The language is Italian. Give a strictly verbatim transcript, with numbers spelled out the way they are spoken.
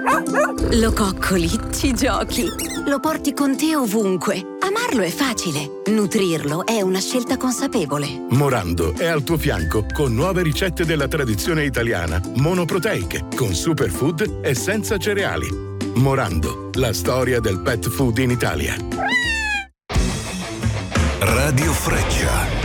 Lo coccoli, ci giochi, lo porti con te ovunque. Amarlo è facile, nutrirlo è una scelta consapevole. Morando è al tuo fianco con nuove ricette della tradizione italiana, monoproteiche, con superfood e senza cereali. Morando, la storia del pet food in Italia. Radio Freccia.